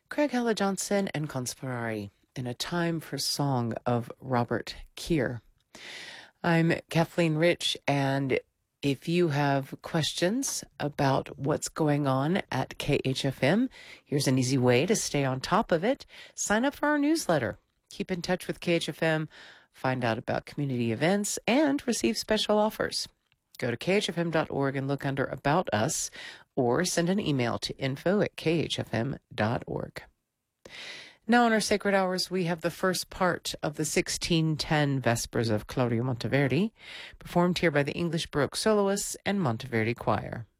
Craig Hella Johnson and Conspirari in a time for song of Robert Keir. I'm Kathleen Rich, and if you have questions about what's going on at KHFM, here's an easy way to stay on top of it. Sign up for our newsletter. Keep in touch with KHFM, find out about community events, and receive special offers. Go to khfm.org and look under About Us, or send an email to info@khfm.org. Now, in our sacred hours, we have the first part of the 1610 Vespers of Claudio Monteverdi, performed here by the English Baroque soloists and Monteverdi Choir.